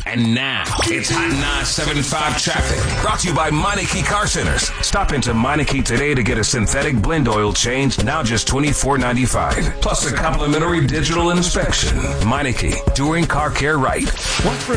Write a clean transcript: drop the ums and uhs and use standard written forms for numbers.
And now, it's Hot 975 traffic. Brought to you by Meineke Car Centers. Stop into Meineke today to get a synthetic blend oil change, now just $24.95. Plus a complimentary digital inspection. Meineke, doing car care right. Watch for